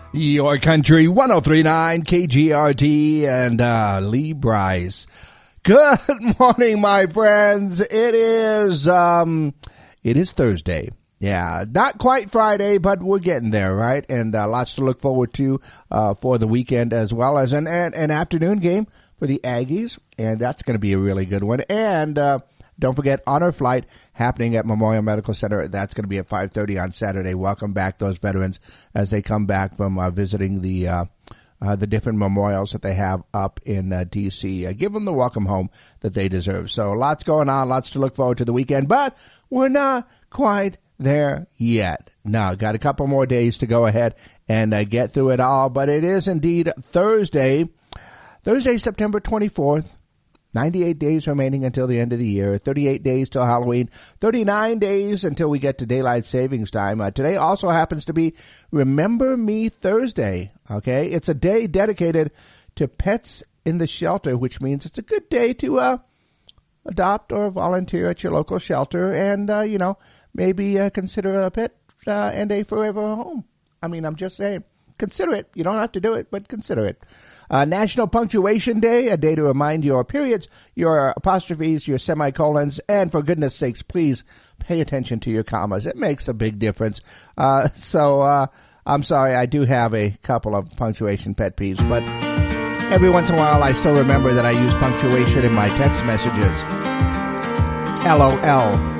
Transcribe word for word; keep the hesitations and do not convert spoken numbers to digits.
Your Country one oh three point nine K G R T and uh, Lee Bryce. Good morning, my friends. It is um, it is Thursday. Yeah, not quite Friday, but we're getting there, right? And uh, lots to look forward to uh, for the weekend, as well as an, an, an afternoon game for the Aggies, and that's going to be a really good one. And uh, don't forget, Honor Flight happening at Memorial Medical Center. That's going to be at five thirty on Saturday. Welcome back those veterans as they come back from uh, visiting the uh, uh, the different memorials that they have up in uh, D C Uh, give them the welcome home that they deserve. So lots going on, lots to look forward to the weekend, but we're not quite there yet. No, got a couple more days to go ahead and uh, get through it all, but it is indeed Thursday, Thursday, September twenty-fourth. ninety-eight days remaining until the end of the year, thirty-eight days till Halloween, thirty-nine days until we get to daylight savings time. Uh, today also happens to be Remember Me Thursday, okay? It's a day dedicated to pets in the shelter, which means it's a good day to uh, adopt or volunteer at your local shelter and, uh, you know, maybe uh, consider a pet uh, and a forever home. I mean, I'm just saying. Consider it. You don't have to do it, but consider it. Uh, National Punctuation Day, a day to remind your periods, your apostrophes, your semicolons, and for goodness sakes, please pay attention to your commas. It makes a big difference. Uh, so uh, I'm sorry, I do have a couple of punctuation pet peeves, but every once in a while I still remember that I use punctuation in my text messages. L O L.